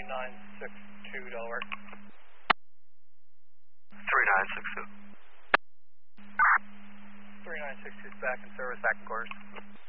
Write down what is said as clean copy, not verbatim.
3962, Delaware. 3962. 3962 is back in service, back in quarters.